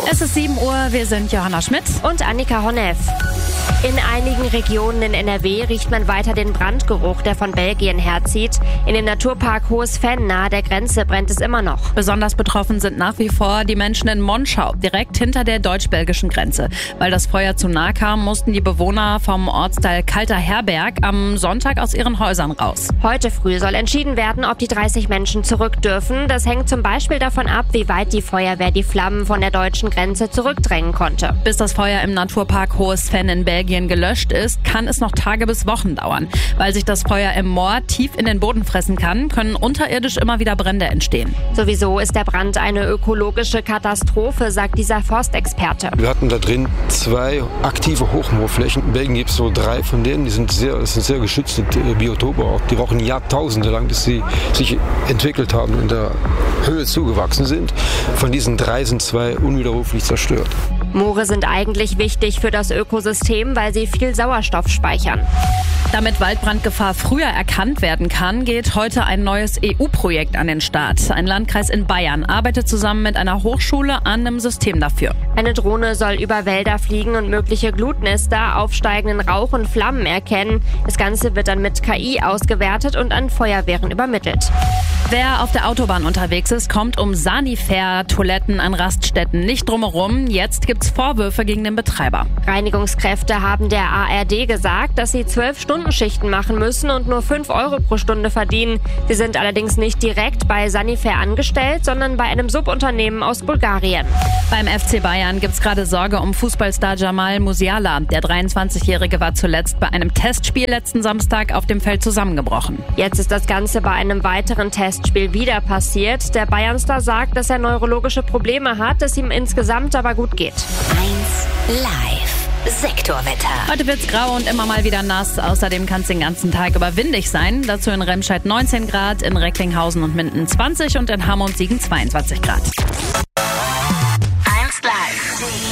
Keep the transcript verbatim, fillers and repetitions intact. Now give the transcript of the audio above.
Es ist sieben Uhr, wir sind Johanna Schmidt und Annika Honneff. In einigen Regionen in N R W riecht man weiter den Brandgeruch, der von Belgien herzieht. In dem Naturpark Hohes Venn nahe der Grenze brennt es immer noch. Besonders betroffen sind nach wie vor die Menschen in Monschau, direkt hinter der deutsch-belgischen Grenze. Weil das Feuer zu nah kam, mussten die Bewohner vom Ortsteil Kalter Herberg am Sonntag aus ihren Häusern raus. Heute früh soll entschieden werden, ob die dreißig Menschen zurück dürfen. Das hängt zum Beispiel davon ab, wie weit die Feuerwehr die Flammen von der deutschen Grenze zurückdrängen konnte. Bis das Feuer im Naturpark Hohes Venn in Belgien gelöscht ist, kann es noch Tage bis Wochen dauern. Weil sich das Feuer im Moor tief in den Boden fressen kann, können unterirdisch immer wieder Brände entstehen. Sowieso ist der Brand eine ökologische Katastrophe, sagt dieser Forstexperte. Wir hatten da drin zwei aktive Hochmoorflächen. In Belgien gibt es so drei von denen, die sind sehr, das sind sehr geschützte Biotope. Auch. Die brauchen Jahrtausende lang, bis sie sich entwickelt haben und in der Höhe zugewachsen sind. Von diesen drei sind zwei unwiderruflich zerstört. Moore sind eigentlich wichtig für das Ökosystem, weil sie viel Sauerstoff speichern. Damit Waldbrandgefahr früher erkannt werden kann, geht heute ein neues E U-Projekt an den Start. Ein Landkreis in Bayern arbeitet zusammen mit einer Hochschule an einem System dafür. Eine Drohne soll über Wälder fliegen und mögliche Glutnester, aufsteigenden Rauch und Flammen erkennen. Das Ganze wird dann mit K I ausgewertet und an Feuerwehren übermittelt. Wer auf der Autobahn unterwegs ist, kommt um Sanifair-Toiletten an Raststätten nicht drumherum. Jetzt gibt's Vorwürfe gegen den Betreiber. Reinigungskräfte haben der A R D gesagt, dass sie zwölf Stunden Schichten machen müssen und nur fünf Euro pro Stunde verdienen. Sie sind allerdings nicht direkt bei Sanifair angestellt, sondern bei einem Subunternehmen aus Bulgarien. Beim F C Bayern gibt's gerade Sorge um Fußballstar Jamal Musiala. Der dreiundzwanzigjährige war zuletzt bei einem Testspiel letzten Samstag auf dem Feld zusammengebrochen. Jetzt ist das Ganze bei einem weiteren Testspiel wieder passiert. Der Bayernstar sagt, dass er neurologische Probleme hat, es ihm insgesamt aber gut geht. eins Live. Sektorwetter. Heute wird's grau und immer mal wieder nass. Außerdem kann es den ganzen Tag über windig sein. Dazu in Remscheid neunzehn Grad, in Recklinghausen und Minden zwanzig und in Hamm und Siegen zweiundzwanzig Grad.